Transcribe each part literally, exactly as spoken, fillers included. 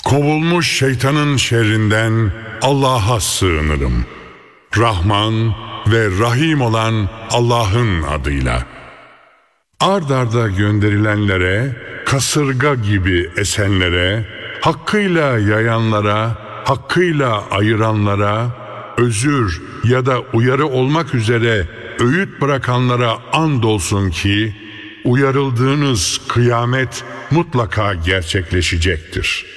Kovulmuş şeytanın şerrinden Allah'a sığınırım. Rahman ve Rahim olan Allah'ın adıyla. Ard arda gönderilenlere, kasırga gibi esenlere, hakkıyla yayanlara, hakkıyla ayıranlara, özür ya da uyarı olmak üzere öğüt bırakanlara andolsun ki, uyarıldığınız kıyamet mutlaka gerçekleşecektir.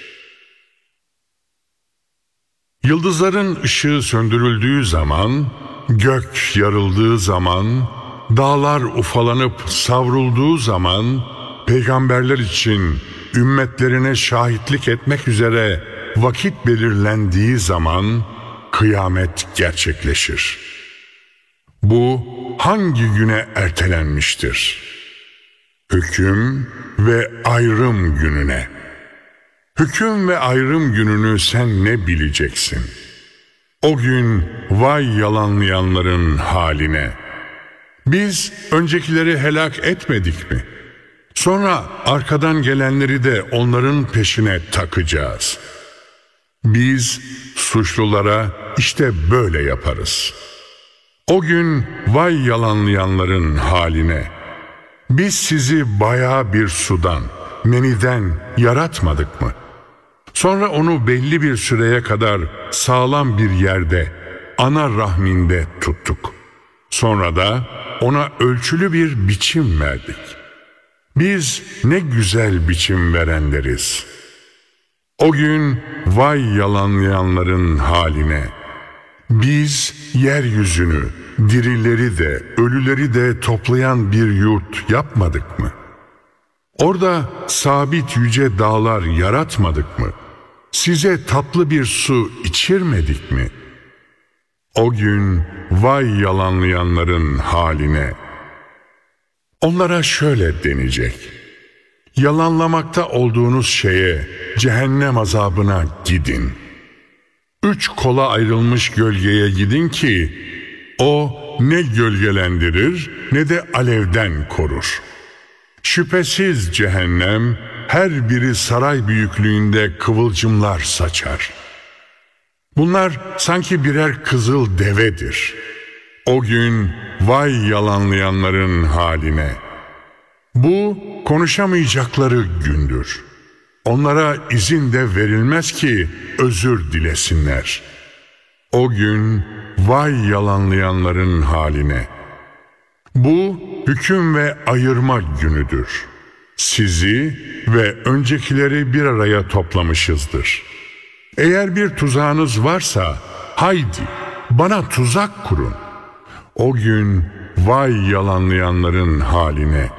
Yıldızların ışığı söndürüldüğü zaman, gök yarıldığı zaman, dağlar ufalanıp savrulduğu zaman, peygamberler için ümmetlerine şahitlik etmek üzere vakit belirlendiği zaman kıyamet gerçekleşir. Bu hangi güne ertelenmiştir? Hüküm ve ayrım gününe. Hüküm ve ayrım gününü sen ne bileceksin? O gün vay yalanlayanların haline. Biz öncekileri helak etmedik mi? Sonra arkadan gelenleri de onların peşine takacağız. Biz suçlulara işte böyle yaparız. O gün vay yalanlayanların haline. Biz sizi bayağı bir sudan, meniden yaratmadık mı? Sonra onu belli bir süreye kadar sağlam bir yerde, ana rahminde tuttuk. Sonra da ona ölçülü bir biçim verdik. Biz ne güzel biçim verenleriz. O gün vay yalanlayanların haline. Biz yeryüzünü, dirileri de, ölüleri de toplayan bir yurt yapmadık mı? Orada sabit yüce dağlar yaratmadık mı? Size tatlı bir su içirmedik mi? O gün vay yalanlayanların haline. Onlara şöyle denecek: yalanlamakta olduğunuz şeye, cehennem azabına gidin. Üç kola ayrılmış gölgeye gidin ki o ne gölgelendirir ne de alevden korur. Şüphesiz cehennem her biri saray büyüklüğünde kıvılcımlar saçar. Bunlar sanki birer kızıl devedir. O gün vay yalanlayanların haline. Bu konuşamayacakları gündür. Onlara izin de verilmez ki özür dilesinler. O gün vay yalanlayanların haline. Bu hüküm ve ayırma günüdür. Sizi ve öncekileri bir araya toplamışızdır. Eğer bir tuzağınız varsa haydi bana tuzak kurun. O gün vay yalanlayanların haline.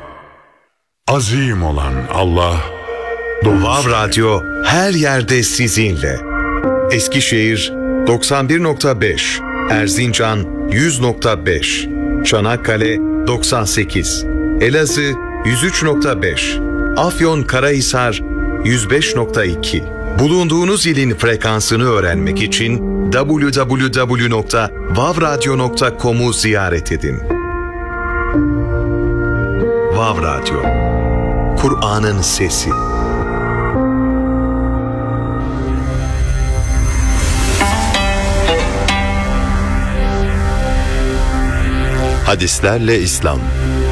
Azim olan Allah Vav Radyo her yerde sizinle. Eskişehir doksan bir nokta beş, Erzincan yüz nokta beş, Çanakkale doksan sekiz, Elazığ yüz üç nokta beş, Afyonkarahisar yüz beş nokta iki. Bulunduğunuz ilin frekansını öğrenmek için double-u double-u double-u nokta vav radyo nokta com'u ziyaret edin. Vav Radyo, Kur'an'ın sesi. Hadislerle İslam.